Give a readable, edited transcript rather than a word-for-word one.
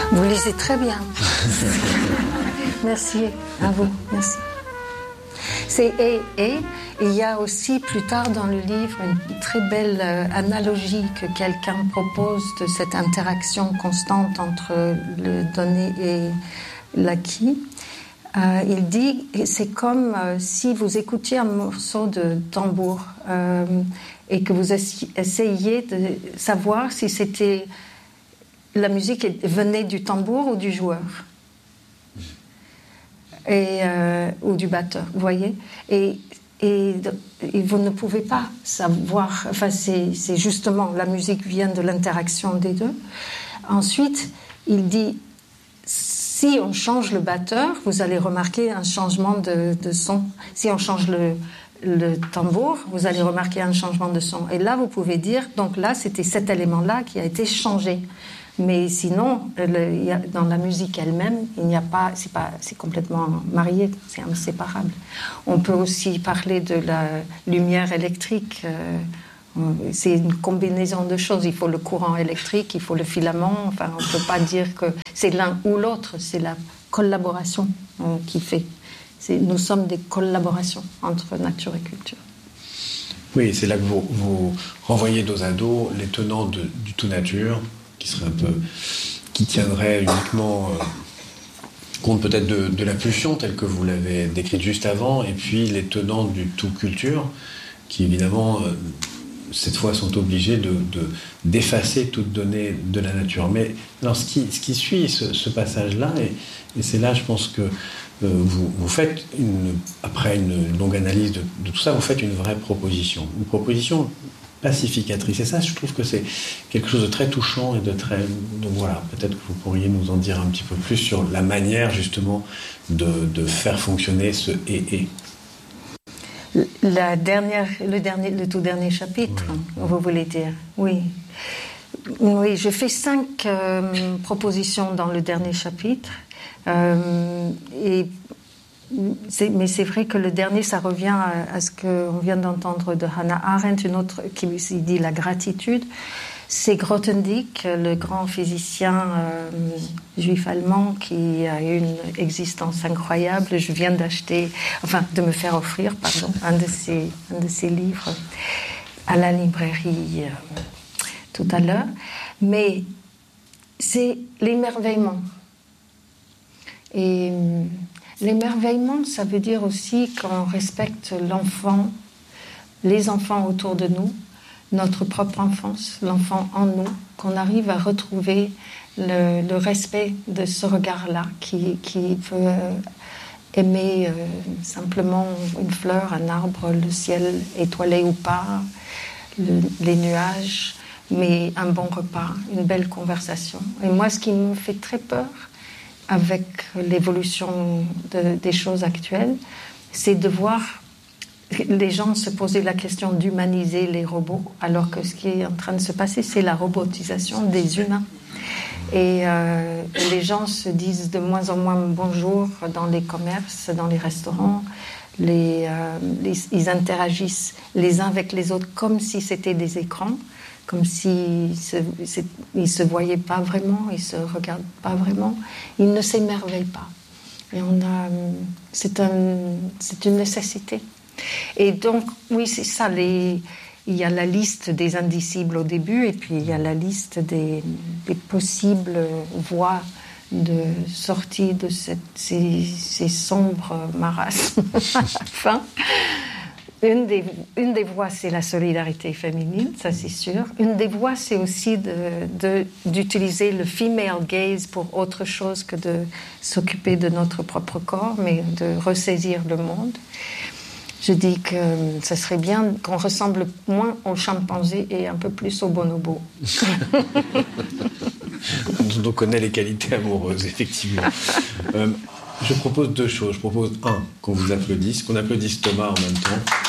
Vous lisez très bien. Merci à vous, merci. Et il y a aussi plus tard dans le livre une très belle analogie que quelqu'un propose de cette interaction constante entre le donné et l'acquis. Il dit, c'est comme si vous écoutiez un morceau de tambour et que vous essayiez de savoir si la musique venait du tambour ou du joueur. Ou du batteur, vous voyez, et vous ne pouvez pas savoir, enfin c'est justement, la musique vient de l'interaction des deux. Ensuite, il dit, si on change le batteur, vous allez remarquer un changement de son. Si on change le tambour, vous allez remarquer un changement de son. Et là, vous pouvez dire, donc là, c'était cet élément-là qui a été changé. Mais sinon, dans la musique elle-même, il n'y a pas, c'est complètement marié, c'est inséparable. On peut aussi parler de la lumière électrique. C'est une combinaison de choses. Il faut le courant électrique, il faut le filament. Enfin, on ne peut pas dire que c'est l'un ou l'autre. C'est la collaboration qui fait. Nous sommes des collaborations entre nature et culture. Oui, c'est là que vous renvoyez dos à dos les tenants du tout nature, qui tiendrait uniquement compte peut-être de la pulsion telle que vous l'avez décrite juste avant, et puis les tenants du tout culture qui évidemment cette fois sont obligés d'effacer toute donnée de la nature. Mais alors, ce qui suit ce passage-là, et c'est là je pense que vous faites après une longue analyse de tout ça, vous faites une vraie proposition, une proposition pacificatrice. Et ça, je trouve que c'est quelque chose de très touchant et de très... Donc voilà, peut-être que vous pourriez nous en dire un petit peu plus sur la manière, justement, de faire fonctionner ce « et ». Le tout dernier chapitre, oui. Vous voulez dire. Oui. Oui, je fais 5 propositions dans le dernier chapitre. Mais c'est vrai que le dernier, ça revient à ce qu'on vient d'entendre de Hannah Arendt, une autre qui dit la gratitude. C'est Grothendieck, le grand physicien juif allemand qui a eu une existence incroyable. Je viens de me faire offrir, un de ses livres à la librairie tout à l'heure. Mais c'est l'émerveillement. Et l'émerveillement, ça veut dire aussi qu'on respecte l'enfant, les enfants autour de nous, notre propre enfance, l'enfant en nous, qu'on arrive à retrouver le respect de ce regard-là qui peut aimer simplement une fleur, un arbre, le ciel étoilé ou pas, les nuages, mais un bon repas, une belle conversation. Et moi, ce qui me fait très peur avec l'évolution des choses actuelles, c'est de voir les gens se poser la question d'humaniser les robots, alors que ce qui est en train de se passer, c'est la robotisation des humains. Et les gens se disent de moins en moins bonjour dans les commerces, dans les restaurants. Ils interagissent les uns avec les autres comme si c'était des écrans, comme s'ils ne se voyaient pas vraiment, ils ne se regardent pas vraiment. Ils ne s'émerveillent pas. Et c'est une nécessité. Et donc, oui, c'est ça. Il y a la liste des indicibles au début, et puis il y a la liste des possibles voies de sortie de ces sombres marasmes à la fin. Une des voies, c'est la solidarité féminine, ça c'est sûr. Une des voies, c'est aussi d'utiliser le female gaze pour autre chose que de s'occuper de notre propre corps, mais de ressaisir le monde. Je dis que ça serait bien qu'on ressemble moins aux chimpanzés et un peu plus aux bonobos. Dont on connaît les qualités amoureuses, effectivement. Je propose 2 choses. Je propose, 1, qu'on vous applaudisse, qu'on applaudisse Thomas en même temps.